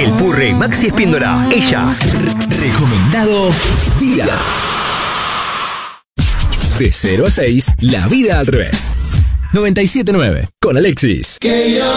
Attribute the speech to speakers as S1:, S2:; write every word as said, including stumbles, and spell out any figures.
S1: El Purre Maxi Espíndola. Ella.
S2: Recomendado día. De cero a seis, la vida al revés. noventa y siete punto nueve con Alexis.